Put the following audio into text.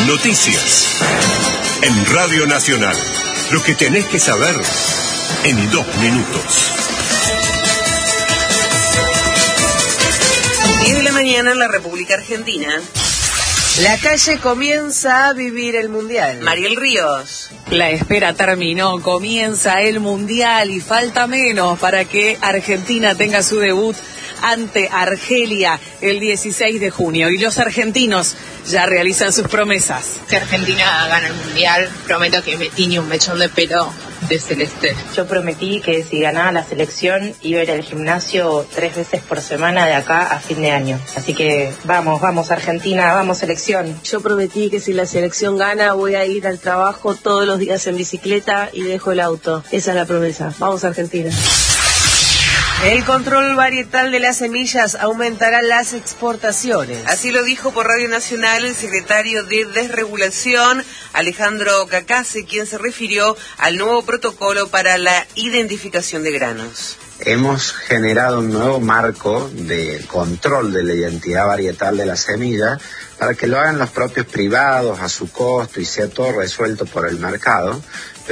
Noticias. En Radio Nacional. Lo que tenés que saber en 2 minutos. 10 de la mañana en la República Argentina. La calle comienza a vivir el Mundial. Mariel Ríos. La espera terminó, comienza el Mundial y falta menos para que Argentina tenga su debut ante Argelia el 16 de junio. Y los argentinos ya realizan sus promesas. Si Argentina gana el Mundial, prometo que me tiñe un mechón de pelo de celeste. Yo prometí que si ganaba la selección iba a ir al gimnasio 3 veces por semana de acá a fin de año. Así que vamos Argentina, vamos selección. Yo prometí que si la selección gana voy a ir al trabajo todos los días en bicicleta y dejo el auto. Esa es la promesa. Vamos Argentina. El control varietal de las semillas aumentará las exportaciones. Así lo dijo por Radio Nacional el secretario de Desregulación, Alejandro Cacase, quien se refirió al nuevo protocolo para la identificación de granos. Hemos generado un nuevo marco de control de la identidad varietal de la semilla para que lo hagan los propios privados a su costo y sea todo resuelto por el mercado.